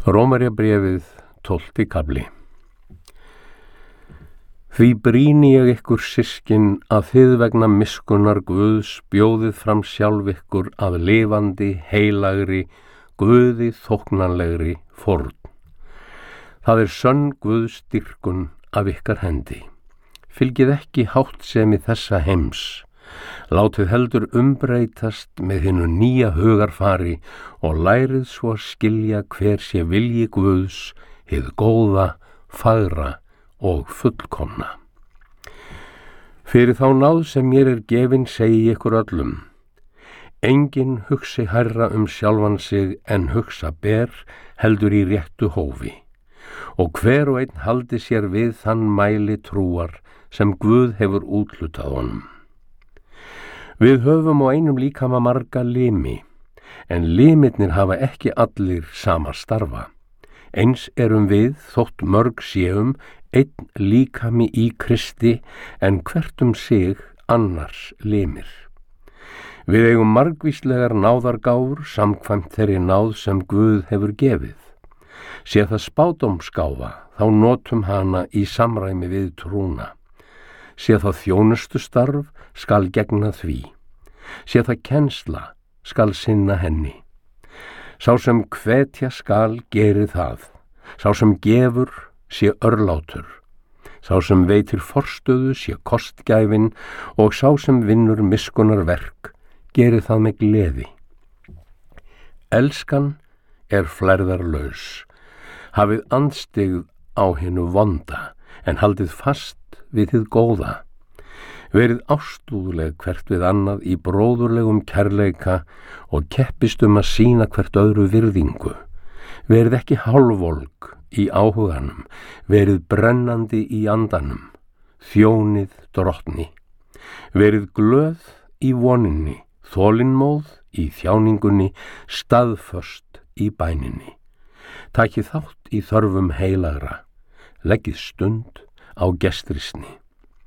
Rómverjabréfið 12. kafli. Því brýni ég ykkur systkin að þið vegna miskunnar Guðs bjóðið fram sjálf ykkur að lifandi, heilagri, Guði þóknanlegri fórn. Það sönn Guðs dýrkun af ykkar hendi. Fylgið ekki háttsemi þessa heims. Látið heldur umbreytast með hinu nýja hugarfari og lærið svo að skilja hver sé vilji Guðs, hið góða, fagra og fullkomna. Fyrir þá náð sem mér gefin segi ykkur öllum. Enginn hugsi hærra sjálfan sig en hugsa ber heldur í réttu hófi. Og hver og einn haldi sér við þann mæli trúar sem Guð hefur úthlutað honum. Við höfum á einum líkama marga limi, en limirnir hafa ekki allir sama starfa. Eins við þótt mörg séum einn líkami í Kristi, en hvert sig annars limir. Við eigum margvíslegar náðargáfur samkvæmt þeirri náð sem Guð hefur gefið. Sé það spádómsgáfa, þá notum hana í samræmi við trúna. Sé það þjónustustarf, skal gegna því. Sé það kennsla, skal sinna henni. Sá sem hvetja skal geri það. Sá sem gefur sé örlátur. Sá sem veitir forstöðu sé kostgæfin og sá sem vinnur miskunnar verk geri það með gleði. Elskan flærðarlaus. Hafið andstyggð á hinu vonda, en haldið fast við hið góða. Verið ástúðleg hvert við annað í bróðurlegum kærleika og keppist að sýna hvert öðru virðingu. Verið ekki hálfvolg í áhuganum, verið brennandi í andanum, þjónið drottni. Verið glöð í voninni, þolinmóð í þjáningunni, staðföst í bæninni. Takið þátt í þörfum heilagra, leggið stund á gestrisni.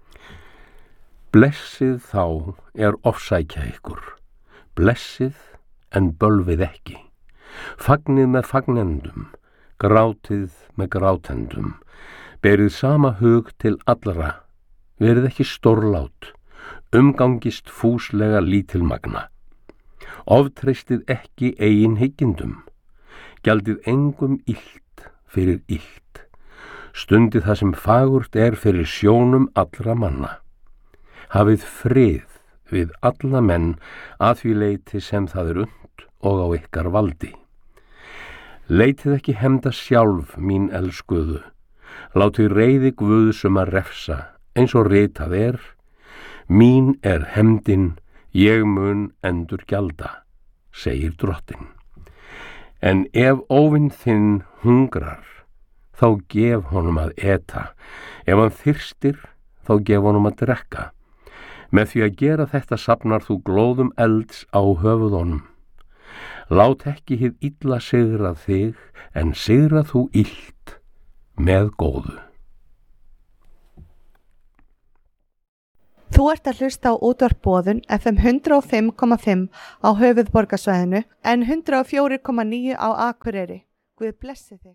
Blessið þá ofsækja ykkur, blessið en bölvið ekki. Fagnið með fagnendum, grátið með grátendum, berið sama hug til allra, verið ekki stórlát, umgangist fúslega lítilmagna. Oftreystið ekki eigin hyggindum, gjaldið engum illt fyrir illt. Stundið það sem fagurt fyrir sjónum allra manna. Hafið frið við alla menn að því leyti sem það und og á ykkar valdi. Leitið ekki hefnda sjálf, mín elskuðu. Látið reiði Guðs að refsa, eins og ritað mín hefndin, ég mun endurgjalda, segir drottinn. En ef óvinn þinn hungrar, þá gef honum að eta. Ef hann þyrstir, þá gef honum að drekka. Með því að gera þetta safnar þú glóðum elds á höfuðunum. Lát ekki hið illa sigra þig, en sigra þú illt með góðu. Þú ert að hlusta á útvarp Boðun FM 105,5 á höfuðborgarsvæðinu en 104,9 á Akureyri. Guð blessi þig.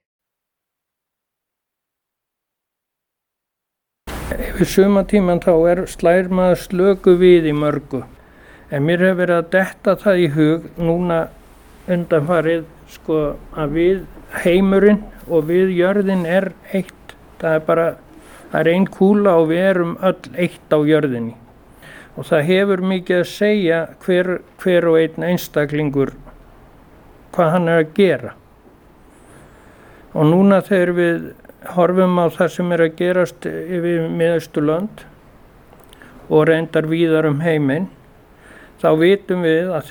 Yfir sumatíman þá slær maður slöku við í mörgu. En mér hefur verið að detta það í hug núna undanfarið að við heimurinn og við jörðin eitt. Það er ein kúla og við erum öll eitt á jörðinni. Og það hefur mikið að segja hver og einn einstaklingur hvað hann að gera. Og núna þegar við horfum á það sem að gerast yfir Miðausturlönd og reyndar víðar heiminn, þá vitum við að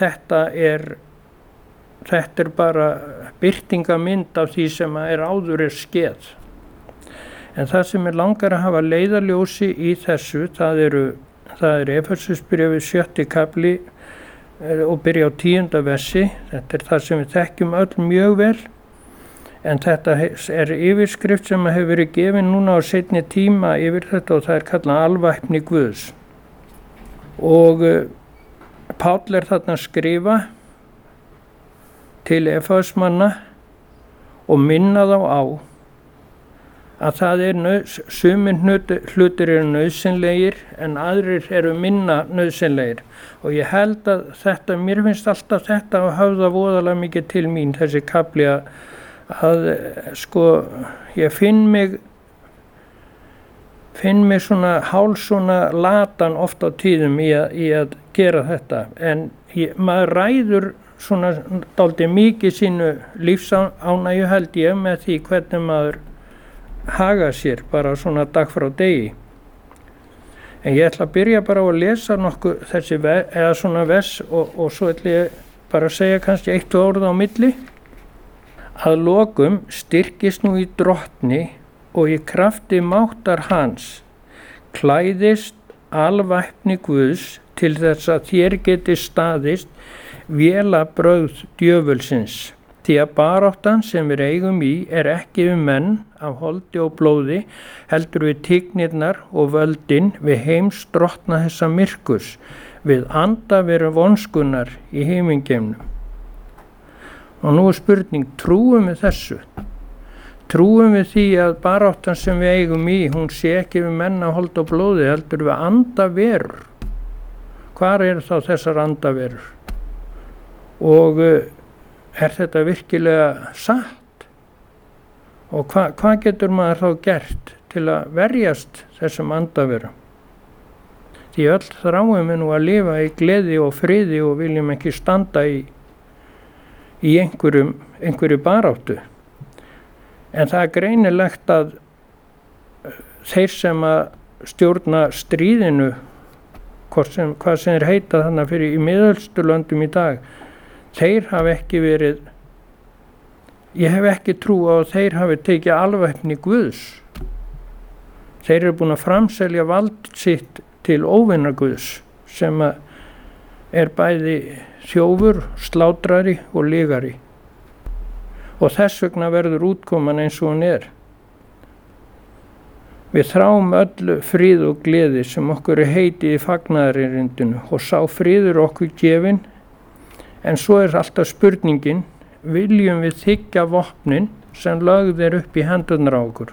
þetta bara birtingamynd af því sem áður skeð. En það sem langar að hafa leiðarljósi í þessu, það er Efesusbréfið 7. kafli og byrja á 10. versi. Þetta það sem við þekkjum öll mjög vel. En þetta yfirskrift sem hefur verið gefin núna á seinni tíma yfir þetta og það kallað alvæpni Guðs. Og Páll þarna að skrifa til Efesmanna og minna þá á að það sumir hlutir eru nauðsynlegir en aðrir eru minna nauðsynlegir og ég held að þetta, mér finnst alltaf þetta að höfða voðalega mikið til mín þessi kafli að sko ég finn mig svona svona latan oft á tíðum í að gera þetta en maður ræður svona dálítið mikið sínu lífsánægju held ég með því hvernig maður haga sér bara svona dag frá degi. En ég ætla að byrja bara á að lesa nokkuð þessi eða svona vers og svo ætla ég bara að segja kannski 1 orð á milli. Að lokum styrkist nú í Drottni og í krafti máttar hans klæðist alvæpni Guðs til þess að þér geti staðist vélabrögð djöfulsins. Því að baráttan sem við eigum í ekki menn af holdi og blóði, heldur við tignirnar og völdin við heimsdrottna þessa myrkurs, við andaveru vonskunnar í heimingeimnum. Og nú spurning, trúum við þessu? Trúum við því að baráttan sem við eigum í, hún sé ekki við menn af holdi og blóði, heldur við andaverur? Hvar þá þessar andaverur? Og þetta virkilega satt? Og hvað getur maður þá gert til að verjast þessum andaverum? Því öll þráum við nú að lifa í gleði og friði og viljum ekki standa í einhverju baráttu. En það greinilegt að þeir sem að stjórna stríðinu, hvað sem þeir heita þarna fyrir í Miðausturlöndum í dag, þeir hafa ekki verið, ég hef ekki trú á að þeir hafi tekið alvæpni Guðs. Þeir eru búin að framselja vald sitt til óvinna Guðs sem bæði þjófur, slátrari og lygari. Og þess vegna verður útkoman eins og hún Við þráum öllu frið og gleði sem okkur heitið í fagnaðarerindinu og sá friður okkur gefinn. En svo alltaf spurningin, viljum við þiggja vopnin sem lögð upp í hendurnar á okkur?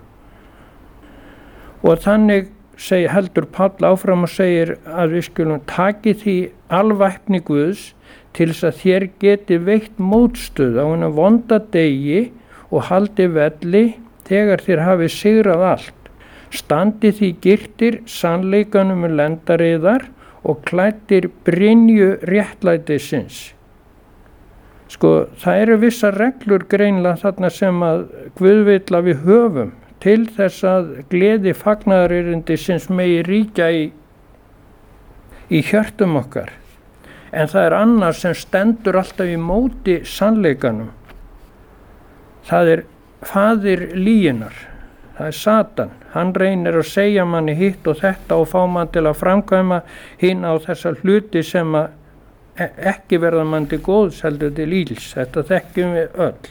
Og þannig heldur Páll áfram og segir að við skulum taki því alvæpni Guðs til þess að þér geti veitt mótstöð á hinum vonda degi og haldi velli þegar þér hafi sigrað allt. Standi því girtir sannleikanum lendariðar og klæddir brynju réttlætisins. Sko, það eru vissar reglur greinlega þarna sem að Guð vill að við höfum til þess að gleði fagnaðarerindisins megi ríkja í hjörtum okkar. En það annars sem stendur alltaf í móti sannleikanum. Það faðir lyginnar, það Satan. Hann reynir að segja manni hitt og þetta og fá mann til að framkvæma hinn á þessa hluti sem að ekki verða mann til góðs heldur til íls. Þetta þekkjum við öll.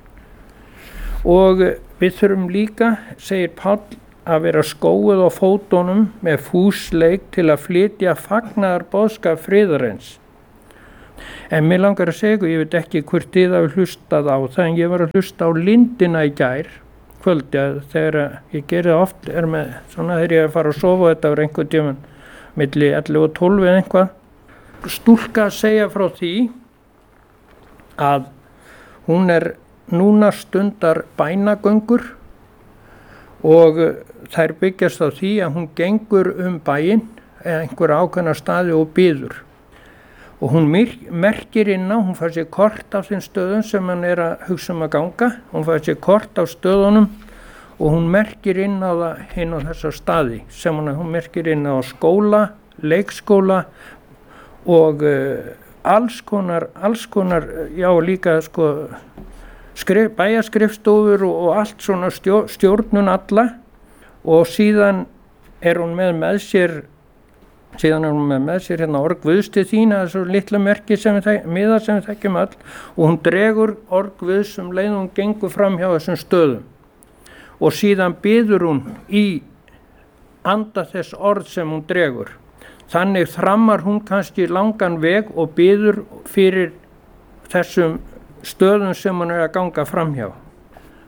Og við þurfum líka, segir Páll, að vera skóið á fótunum með fúsleik til að flytja fagnaðarboðskap friðarins. En mér langar að segja, ég veit ekki hvort þið hafi hlustað á það, en ég var að hlusta á Lindina í gær kvöldi, þegar ég geri það oft, með svona þegar ég fara að sofa, þetta var einhvern tímann milli 11 og 12 eða einhvað. Stúlka að segja frá því að hún núna stundar bænagöngur og þær byggjast á því að hún gengur bæinn eða einhver ákveðna staði og biður. Og hún merkir inn á, hún fær sér kort af þeim stöðum sem hann að hugsa að ganga, hún fær sér kort af stöðunum og hún merkir inn á það inn á þessa staði sem hún merkir inn á skóla, leikskóla og alls konar, já líka sko bæjarskrifstofur og allt svona stjórnun alla og síðan hún með sér hérna orð Guðs til þín, það svo litla merki miða sem við þekkjum öll og hún dregur orð Guðs leið hún gengur fram hjá þessum stöðum og síðan biður hún í anda þess orð sem hún dregur. Þannig þrammar hún kannski langan veg og biður fyrir þessum stöðum sem hún að ganga fram hjá.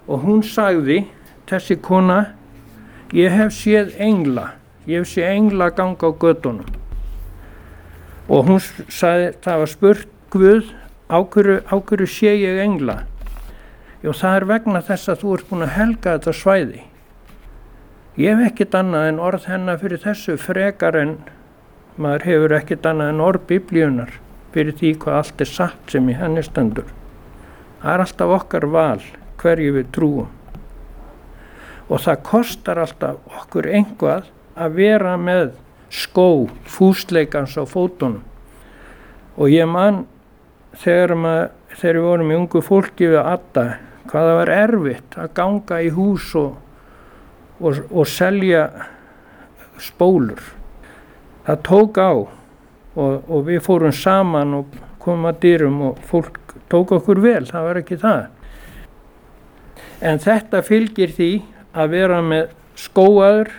og hún sagði, þessi kona, ég hef séð engla ganga á götunum. Og hún sagði, það var spurt Guð, á hverju sé ég engla? Jú, það er vegna þess að þú ert búin að helga þetta svæði. Ég hef ekkert annað en orð hennar fyrir þessu, frekar en maður hefur ekkert annað en orð Biblíunar fyrir því hvað allt er satt sem í henni stendur. Það er alltaf okkar val hverju við trúum. Og það kostar alltaf okkur einhvað að vera með skó fúsleikans á fótunum. Og ég man þegar við vorum í ungu fólki við Adda, hvað það var erfitt að ganga í hús og selja spólur. Það tók á og við fórum saman og komum að dyrum og fólk tók okkur vel, það var ekki það. En þetta fylgir því að vera með skóaður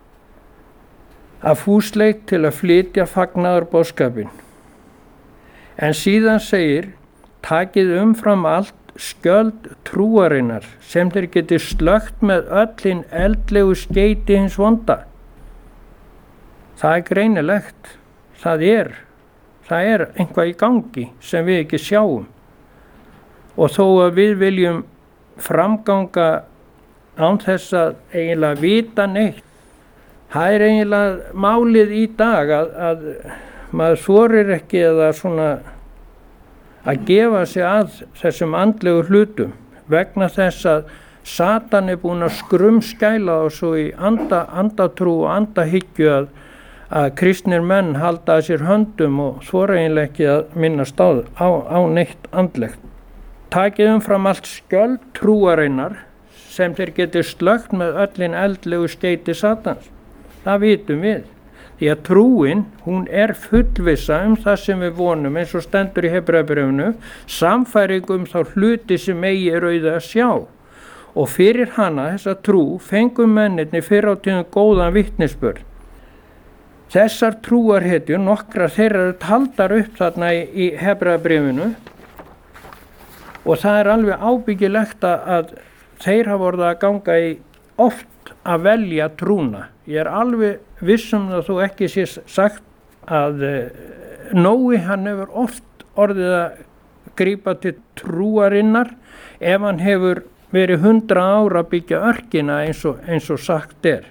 af fúsleik til að flytja fagnaðarboðskapinn. En síðan segir, takið umfram allt skjöld trúarinnar sem þeir geti slökkt með öllin eldlegu skeyti hins vonda. Það er greinilegt, það er einhvað í gangi sem við ekki sjáum. Og þó að við viljum framganga án þess að eiginlega vita neitt, það er eiginlega málið í dag að maður þorir ekki eða svona að gefa sig að þessum andlegu hlutum vegna þess að Satan er búinn að skrumskæla og svo í andatrú og andahyggju að kristnir menn halda að sér höndum og þora eiginlega ekki að minnast á neitt andlegt. Takið umfram allt skjöld trúarinnar sem þeir geti slökkt með öllin eldlegu skeyti Satans. Það vitum við. Því að trúin, hún er fullvissa það sem við vonum, eins og stendur í Hebreabréfinu, samfæring þá hluti sem eigi er auðið að sjá. Og fyrir hana, þessa trú, fengum mennirni fyrr á tíðum góðan vitnisburð. Þessar trúarhetjur, nokkrar þeirra eru taldar upp þarna í Hebreabréfinu og það er alveg ábyggilegt að þeir hafa orðið að ganga í oft að velja trúna. Ég er alveg vissum að þú ekki sé sagt að Nói hann hefur oft orðið að grípa til trúarinnar ef hann hefur verið 100 ára að byggja örkina eins og sagt er.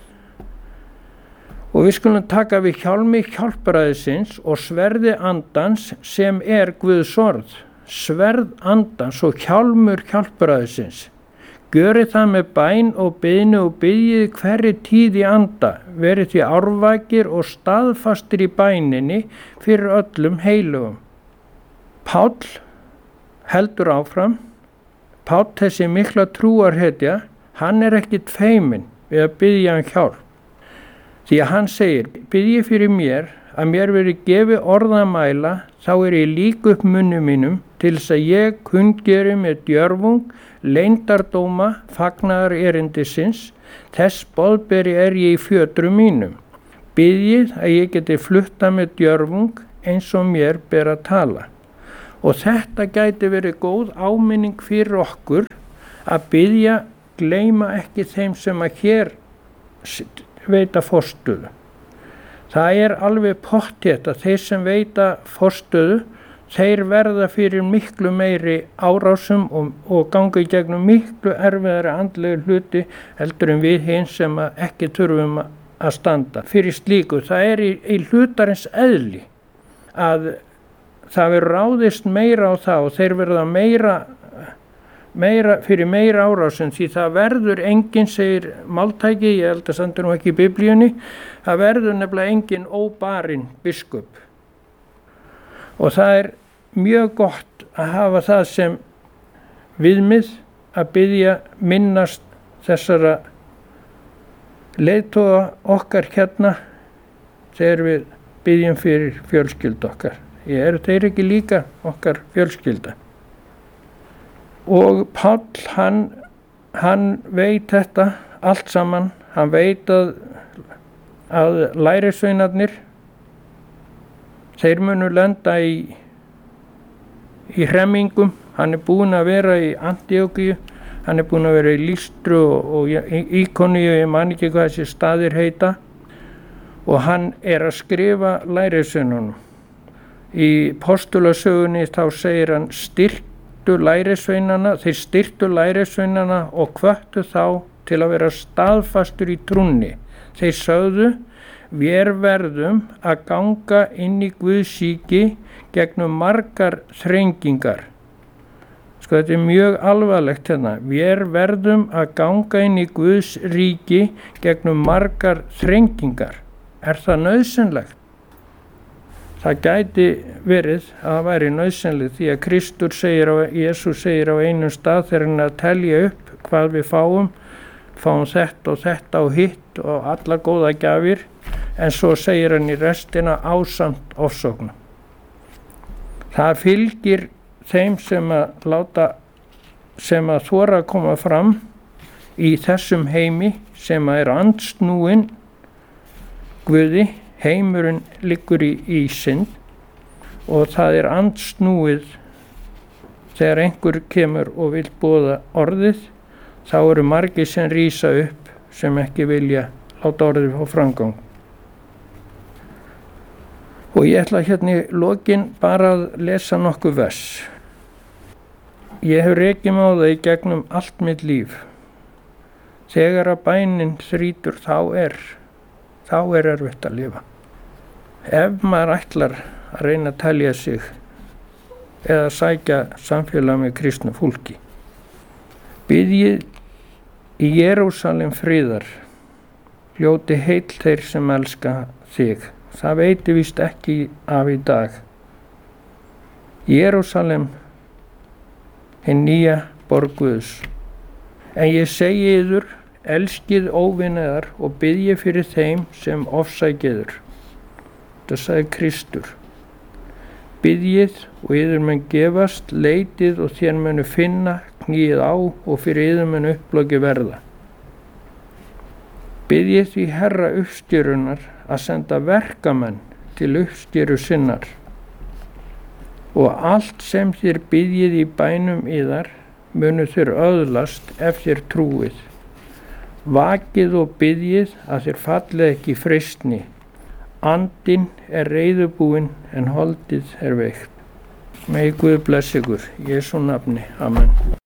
Og við skulum taka við hjálmi hjálpræðisins og sverði andans sem er Guðs orð. Sverð andans og hjálmur hjálpræðisins. Gjörið það með bæn og biðni og biðjið hverri tíð í anda, verið því árvakir og staðfastir í bæninni fyrir öllum heilugum. Páll heldur áfram. Páll, þessi mikla trúarhetja, hann er ekkit feiminn við að biðja hjálp. Því að hann segir, biðjið fyrir mér að mér verið gefið orðamæla, þá er ég lík upp munni mínum til þess að ég kunngeri með djörfung, leyndardóma, fagnaðar erindisins, þess boðberi er ég í fjötrum mínum. Biðjið að ég geti flutta með djörfung eins og mér ber að tala. Og þetta gæti verið góð áminning fyrir okkur að biðja, gleyma ekki þeim sem að hér veita forstöðu. Það er alveg pottþétt að þeir sem veita forstöðu, þeir verða fyrir miklu meiri árásum og ganga í gegnum miklu erfiðari andlegu hluti heldur en við hins sem ekki þurfum að standa. Fyrir slíku, það er í hlutarins eðli að það verður ráðist meira á það og þeir verða fyrir meira árásum því það verður enginn, segir máltæki, ég held að stendur nú ekki í Biblíunni, það verður nefnilega enginn óbarinn biskup. Og það er mjög gott að hafa það sem viðmið að biðja minnast þessara leiðtoga okkar hérna þegar við biðjum fyrir fjölskyldu okkar. Eru þeir ekki líka okkar fjölskylda? Og Páll, hann veit þetta allt saman, hann veit að lærisveinarnir, þeir munu lenda í hremmingum. Hann er búinn að vera í Antíókíu, Hann er búinn að vera í Lýstru og Íkoníu, ég man ekki hvað þessi staðir heita, og hann er að skrifa lærisveinunum. Í postulasögunni þá segir hann þeir styrktu lærisveinana og hvöttu þá til að vera staðfastur í trúnni. Þeir sögðu, vér verðum að ganga inn í Guðs ríki gegnum margar þrengingar. Sko, þetta er mjög alvarlegt hérna. Vér verðum að ganga inn í Guðs ríki gegnum margar þrengingar. Er það nauðsynlegt? Það gæti verið að það væri nauðsynlegt því að Jesús segir á einum stað þegar hann að telja upp hvað við fáum þetta og þetta og hitt og alla góða gjafir, en svo segir hann í restina ásamt ofsóknum. Það fylgir þeim sem að þora að koma fram í þessum heimi sem er andsnúinn Guði. Heimurinn liggur í synd og það er andsnúið þegar einhver kemur og vill boða orðið, þá eru margir sem rísa upp sem ekki vilja láta orðið fá framgang. Og ég ætla hérna í lokin bara að lesa nokkuð vers. Ég hef rekið mig á það í gegnum allt mitt líf. Þegar að bænin þrýtur þá er erfitt að lifa. Ef maður ætlar að reyna að telja sig eða sækja samfélag með kristnu fólki. Biðjið í Jerúsalem friðar, hljóti heill þeir sem elska þig. Það veitir víst ekki af í dag. Jerúsalem, hinn nýja borg Guðs. En ég segi yður, elskið óvinniðar og biðjið fyrir þeim sem ofsækið. Það sagði Kristur. Biðjið og yður mun gefast, leitið og þér munu finna, kníið á og fyrir yður mun upploki verða. Biðjið því Herra uppstjörunar að senda verkamenn til uppstjöru sinnar. Og allt sem þér biðjið í bænum yðar munu þér öðlast ef þér trúið. Vakið og biðjið að þér fallið ekki í freistni. Andinn er reiðubúinn en holdið er veikt. Megi Guð blessa ykkur, í Jesú nafni. Amen.